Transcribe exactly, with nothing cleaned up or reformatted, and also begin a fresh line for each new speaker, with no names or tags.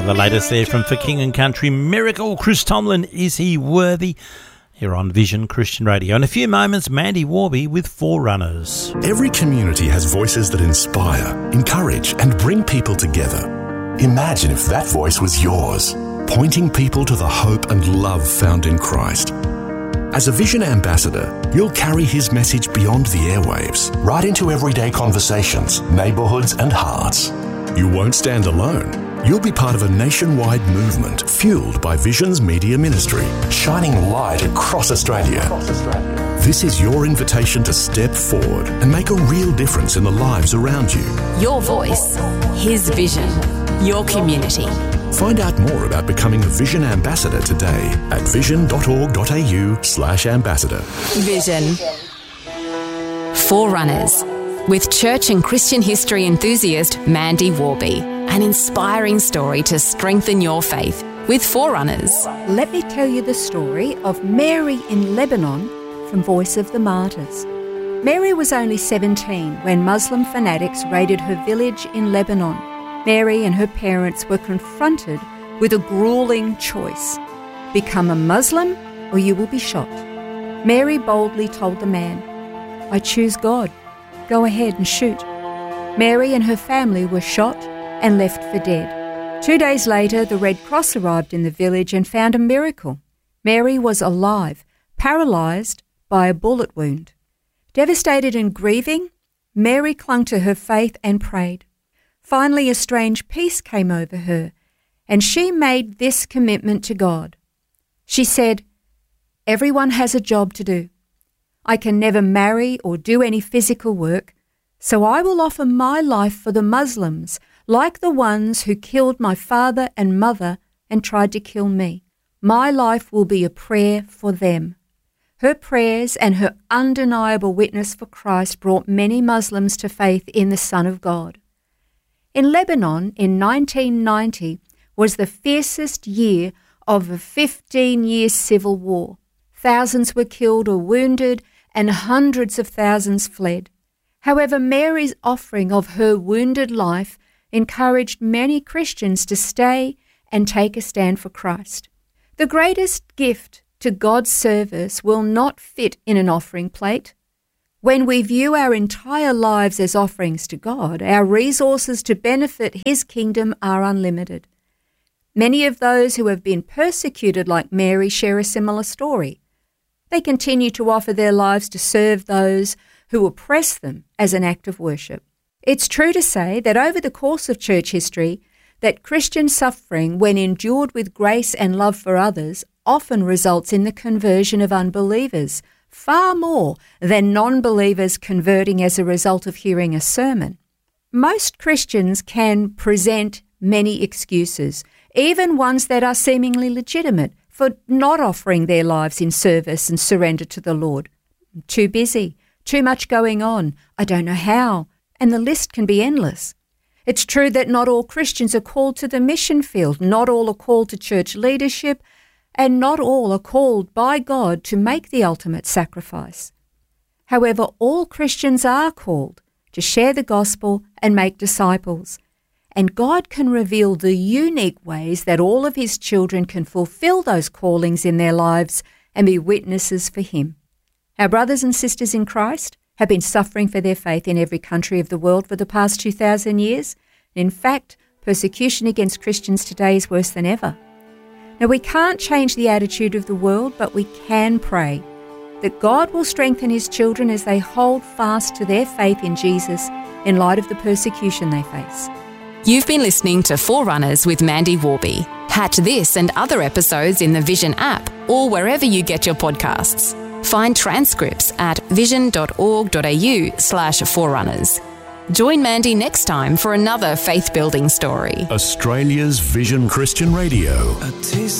The latest there from For King and Country, Miracle. Chris Tomlin, Is He Worthy? Here on Vision Christian Radio. In a few moments, Mandy Warby with Forerunners.
Every community has voices that inspire, encourage and bring people together. Imagine if that voice was yours, pointing people to the hope and love found in Christ. As a Vision Ambassador, you'll carry his message beyond the airwaves, right into everyday conversations, neighbourhoods and hearts. You won't stand alone. You'll be part of a nationwide movement fueled by Vision's media ministry, shining light across Australia. Across Australia. This is your invitation to step forward and make a real difference in the lives around you.
Your voice, his vision, your community.
Find out more about becoming a Vision Ambassador today at vision.org.au slash ambassador.
Vision. Forerunners, with church and Christian history enthusiast Mandy Warby. An inspiring story to strengthen your faith with Forerunners.
Let me tell you the story of Mary in Lebanon from Voice of the Martyrs. Mary was only seventeen when Muslim fanatics raided her village in Lebanon. Mary and her parents were confronted with a grueling choice. Become a Muslim or you will be shot. Mary boldly told the man, I choose God. Go ahead and shoot. Mary and her family were shot and left for dead. Two days later, the Red Cross arrived in the village and found a miracle. Mary was alive, paralysed by a bullet wound. Devastated and grieving, Mary clung to her faith and prayed. Finally, a strange peace came over her, and she made this commitment to God. She said, Everyone has a job to do. I can never marry or do any physical work, so I will offer my life for the Muslims, like the ones who killed my father and mother and tried to kill me. My life will be a prayer for them. Her prayers and her undeniable witness for Christ brought many Muslims to faith in the Son of God. In Lebanon in nineteen ninety was the fiercest year of a fifteen-year civil war. Thousands were killed or wounded and hundreds of thousands fled. However, Mary's offering of her wounded life encouraged many Christians to stay and take a stand for Christ. The greatest gift to God's service will not fit in an offering plate. When we view our entire lives as offerings to God, our resources to benefit His kingdom are unlimited. Many of those who have been persecuted like Mary share a similar story. They continue to offer their lives to serve those who oppress them as an act of worship. It's true to say that over the course of church history, that Christian suffering, when endured with grace and love for others, often results in the conversion of unbelievers, far more than non-believers converting as a result of hearing a sermon. Most Christians can present many excuses, even ones that are seemingly legitimate, for not offering their lives in service and surrender to the Lord. Too busy, too much going on, I don't know how, and the list can be endless. It's true that not all Christians are called to the mission field, not all are called to church leadership, and not all are called by God to make the ultimate sacrifice. However, all Christians are called to share the gospel and make disciples, and God can reveal the unique ways that all of His children can fulfill those callings in their lives and be witnesses for Him. Our brothers and sisters in Christ have been suffering for their faith in every country of the world for the past two thousand years. In fact, persecution against Christians today is worse than ever. Now, we can't change the attitude of the world, but we can pray that God will strengthen His children as they hold fast to their faith in Jesus in light of the persecution they face.
You've been listening to Forerunners with Mandy Warby. Catch this and other episodes in the Vision app or wherever you get your podcasts. Find transcripts at vision.org.au slash forerunners. Join Mandy next time for another faith-building story.
Australia's Vision Christian Radio.
A taste